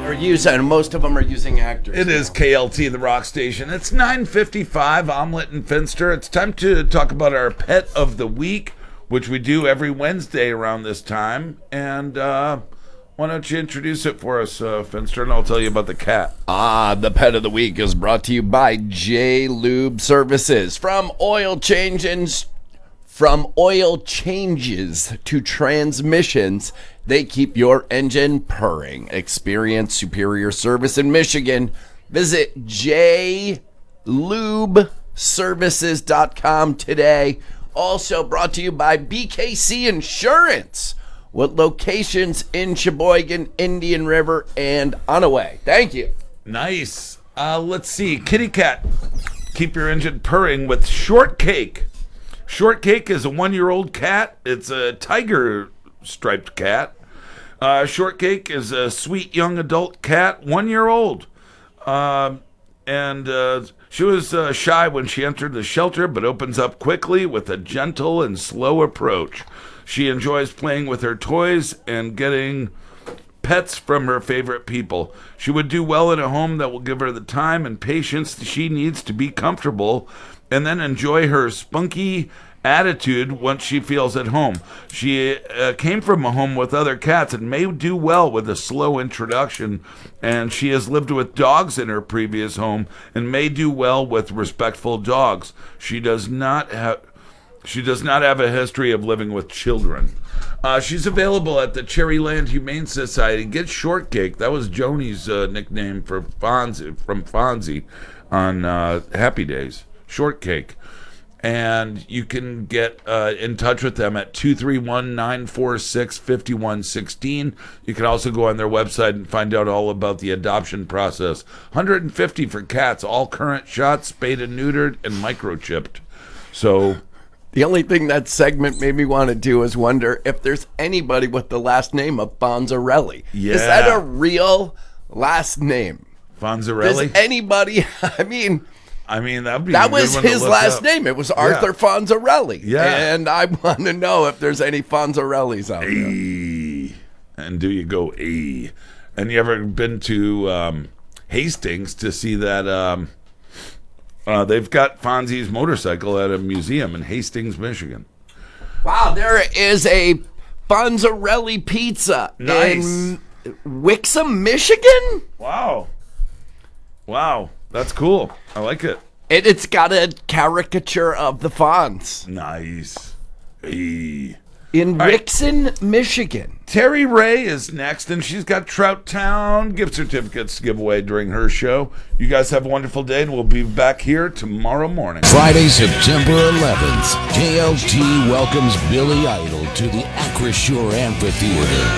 Or using, most of them are using actors. It is KLT, the rock station. It's 9:55, Omelet and Finster. It's time to talk about our pet of the week, which we do every Wednesday around this time. And why don't you introduce it for us, Finster, and I'll tell you about the cat. The pet of the week is brought to you by J Lube Services. From oil changes to transmissions, they keep your engine purring. Experience superior service in Michigan. Visit jlubeservices.com today. Also brought to you by BKC Insurance, with locations in Sheboygan, Indian River, and Onaway. Thank you. Nice. Let's see. Kitty cat, keep your engine purring with Shortcake. Shortcake is a 1-year-old cat. It's a tiger striped cat. Shortcake is a sweet young adult cat, 1 year old. She was shy when she entered the shelter, but opens up quickly with a gentle and slow approach. She enjoys playing with her toys and getting pets from her favorite people. She would do well in a home that will give her the time and patience she needs to be comfortable and then enjoy her spunky attitude once she feels at home. She came from a home with other cats and may do well with a slow introduction, and she has lived with dogs in her previous home and may do well with respectful dogs. She does not have a history of living with children. She's available at the Cherryland Humane Society. Get Shortcake. That was Joni's nickname for Fonzie, from Fonzie on Happy Days. Shortcake. And you can get in touch with them at 231-946-5116. You can also go on their website and find out all about the adoption process. $150 for cats, all current shots, spayed and neutered, and microchipped. So the only thing that segment made me want to do is wonder if there's anybody with the last name of Fonzarelli. Yeah. Is that a real last name? Fonzarelli? Does anybody, that was his last name. It was Arthur Fonzarelli. Yeah. And I want to know if there's any Fonzarellis out there. And do you go, And you ever been to Hastings to see that they've got Fonzie's motorcycle at a museum in Hastings, Michigan. Wow, there is a Fonzarelli pizza in Wixom, Michigan? Wow, that's cool. I like it. It's got a caricature of the Fonz. Nice. In Wixom, Michigan. Terry Ray is next, and she's got Trout Town gift certificates to give away during her show. You guys have a wonderful day, and we'll be back here tomorrow morning. Friday, September 11th, KLT welcomes Billy Idol to the Acrisure Amphitheater.